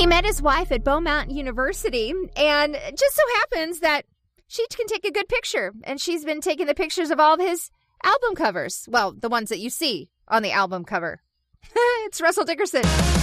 He met his wife at Beaumont University, and it just so happens that she can take a good picture, and she's been taking the pictures of all of his album covers. Well, the ones that you see on the album cover. It's Russell Dickerson.